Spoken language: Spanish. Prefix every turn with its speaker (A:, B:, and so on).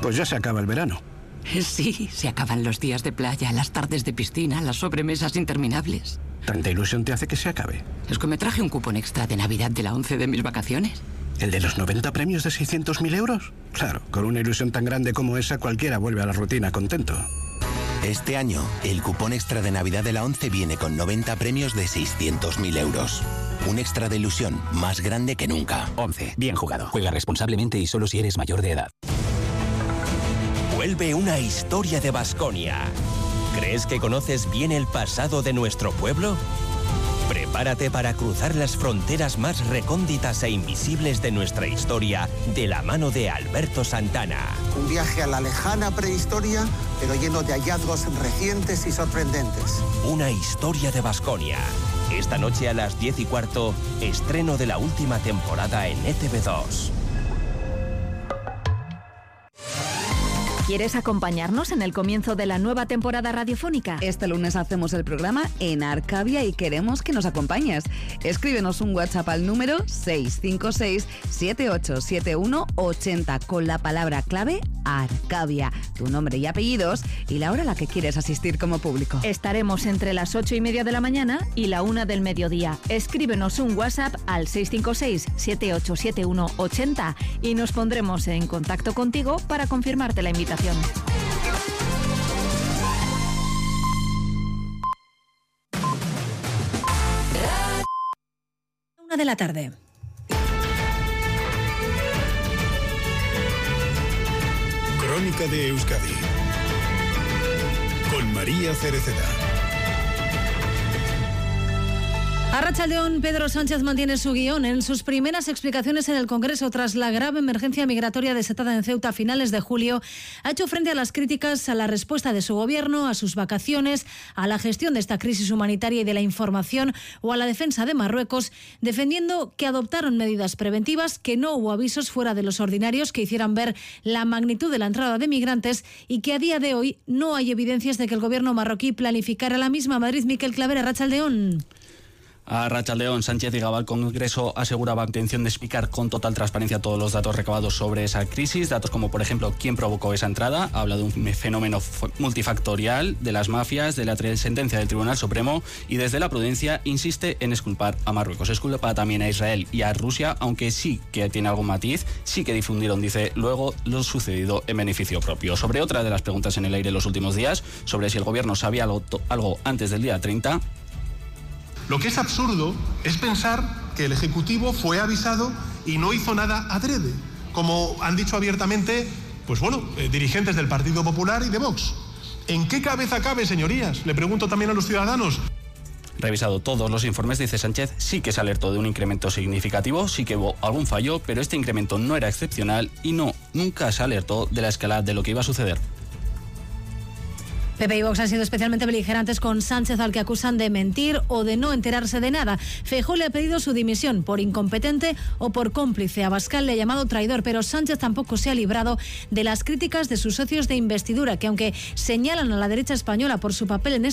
A: Pues ya se acaba el verano.
B: Sí, se acaban los días de playa, las tardes de piscina, las sobremesas interminables.
A: ¿Tanta ilusión te hace que se acabe?
B: Es que me traje un cupón extra de Navidad de la 11 de mis vacaciones.
A: ¿El de los 90 premios de 600.000 euros? Claro, con una ilusión tan grande como esa, cualquiera vuelve a la rutina contento.
C: Este año, el cupón extra de Navidad de la 11 viene con 90 premios de 600.000 euros. Un extra de ilusión más grande que nunca.
D: 11. Bien jugado. Juega responsablemente y solo si eres mayor de edad.
E: Vuelve una historia de Baskonia. ¿Crees que conoces bien el pasado de nuestro pueblo? Prepárate para cruzar las fronteras más recónditas e invisibles de nuestra historia de la mano de Alberto Santana.
F: Un viaje a la lejana prehistoria, pero lleno de hallazgos recientes y sorprendentes.
E: Una historia de Baskonia. Esta noche a las 10:15, estreno de la última temporada en ETV2.
G: ¿Quieres acompañarnos en el comienzo de la nueva temporada radiofónica?
H: Este lunes hacemos el programa en Arcavia y queremos que nos acompañes. Escríbenos un WhatsApp al número 656-787180 con la palabra clave Arcavia, tu nombre y apellidos y la hora a la que quieres asistir como público.
G: Estaremos entre las 8:30 de la mañana y la 1 del mediodía. Escríbenos un WhatsApp al 656-787180 y nos pondremos en contacto contigo para confirmarte la invitación.
I: 1 de la tarde.
J: Crónica de Euskadi con María Cereceda.
I: Arratsaldeon, Pedro Sánchez mantiene su guión en sus primeras explicaciones en el Congreso tras la grave emergencia migratoria desatada en Ceuta a finales de julio. Ha hecho frente a las críticas a la respuesta de su gobierno, a sus vacaciones, a la gestión de esta crisis humanitaria y de la información o a la defensa de Marruecos, defendiendo que adoptaron medidas preventivas, que no hubo avisos fuera de los ordinarios que hicieran ver la magnitud de la entrada de migrantes y que a día de hoy no hay evidencias de que el gobierno marroquí planificara la misma. Madrid, Miquel Claver, Arratsaldeon.
K: A Arratsaldeon, Sánchez llegaba al Congreso, aseguraba intención de explicar con total transparencia todos los datos recabados sobre esa crisis, datos como por ejemplo quién provocó esa entrada, habla de un fenómeno multifactorial, de las mafias, de la sentencia del Tribunal Supremo y desde la prudencia insiste en exculpar a Marruecos, exculpa también a Israel y a Rusia, aunque sí que tiene algún matiz, sí que difundieron, dice, luego lo sucedido en beneficio propio. Sobre otra de las preguntas en el aire los últimos días, sobre si el gobierno sabía algo antes del día 30...
L: Lo que es absurdo es pensar que el Ejecutivo fue avisado y no hizo nada adrede, como han dicho abiertamente, dirigentes del Partido Popular y de Vox. ¿En qué cabeza cabe, señorías? Le pregunto también a los ciudadanos.
K: Revisado todos los informes, dice Sánchez, sí que se alertó de un incremento significativo, sí que hubo algún fallo, pero este incremento no era excepcional y nunca se alertó de la escalada de lo que iba a suceder.
I: PP y Vox han sido especialmente beligerantes con Sánchez, al que acusan de mentir o de no enterarse de nada. Feijóo le ha pedido su dimisión por incompetente o por cómplice. Abascal le ha llamado traidor, pero Sánchez tampoco se ha librado de las críticas de sus socios de investidura, que aunque señalan a la derecha española por su papel en